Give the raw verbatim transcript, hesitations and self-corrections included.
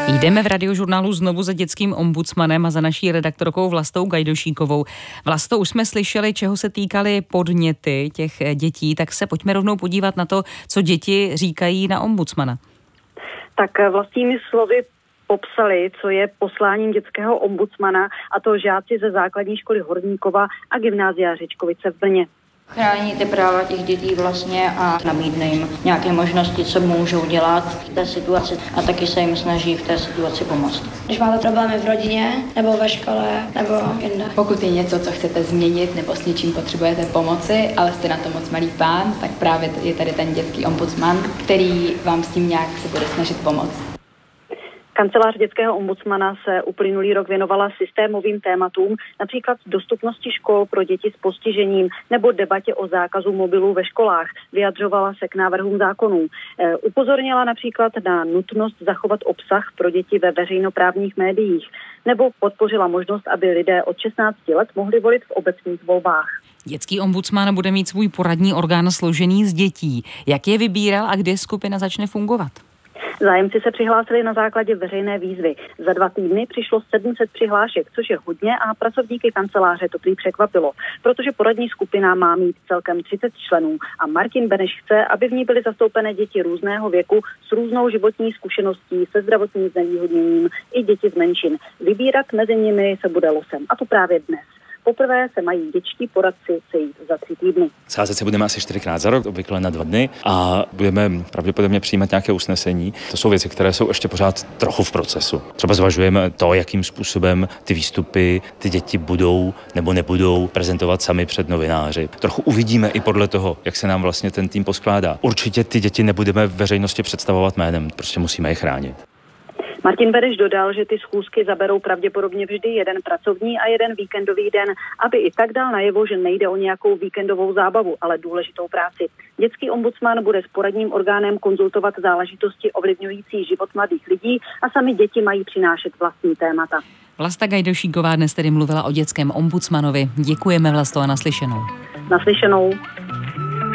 Jdeme v Radiožurnálu znovu za dětským ombudsmanem a za naší redaktorkou Vlastou Gajdošíkovou. Vlasto, už jsme slyšeli, čeho se týkaly podněty těch dětí, tak se pojďme rovnou podívat na to, co děti říkají na ombudsmana. Tak vlastními slovy popsali, co je posláním dětského ombudsmana, a to žáci ze základní školy Horníkova a gymnázia Řečkovice v Brně. Chrání ty práva těch dětí vlastně a nabídne jim nějaké možnosti, co můžou dělat v té situaci, a taky se jim snaží v té situaci pomoct. Když máte problémy v rodině, nebo ve škole, nebo jinde. Pokud je něco, co chcete změnit, nebo s něčím potřebujete pomoci, ale jste na to moc malý pán, tak právě je tady ten dětský ombudsman, který vám s tím nějak se bude snažit pomoct. Kancelář dětského ombudsmana se uplynulý rok věnovala systémovým tématům, například dostupnosti škol pro děti s postižením nebo debatě o zákazu mobilů ve školách. Vyjadřovala se k návrhům zákonů. E, upozornila například na nutnost zachovat obsah pro děti ve veřejnoprávních médiích, nebo podpořila možnost, aby lidé od šestnácti let mohli volit v obecních volbách. Dětský ombudsman bude mít svůj poradní orgán složený z dětí. Jak je vybíral a kdy skupina začne fungovat? Zájemci se přihlásili na základě veřejné výzvy. Za dva týdny přišlo sedm set přihlášek, což je hodně, a pracovníky kanceláře to prý překvapilo, protože poradní skupina má mít celkem třicet členů a Martin Beneš chce, aby v ní byly zastoupené děti různého věku s různou životní zkušeností, se zdravotním znevýhodněním i děti z menšin. Vybírat mezi nimi se bude losem, a to právě dnes. Poprvé se mají dětští poradci sejít za tři týdny. Scházet se budeme asi čtyřikrát za rok, obvykle na dva dny, a budeme pravděpodobně přijímat nějaké usnesení. To jsou věci, které jsou ještě pořád trochu v procesu. Třeba zvažujeme to, jakým způsobem ty výstupy ty děti budou nebo nebudou prezentovat sami před novináři. Trochu uvidíme i podle toho, jak se nám vlastně ten tým poskládá. Určitě ty děti nebudeme v veřejnosti představovat jménem, prostě musíme je chránit. Martin Beneš dodal, že ty schůzky zaberou pravděpodobně vždy jeden pracovní a jeden víkendový den, aby i tak dal najevo, že nejde o nějakou víkendovou zábavu, ale důležitou práci. Dětský ombudsman bude s poradním orgánem konzultovat záležitosti ovlivňující život mladých lidí a sami děti mají přinášet vlastní témata. Vlasta Gajdošíková dnes tedy mluvila o dětském ombudsmanovi. Děkujeme, Vlasto, a naslyšenou. Naslyšenou.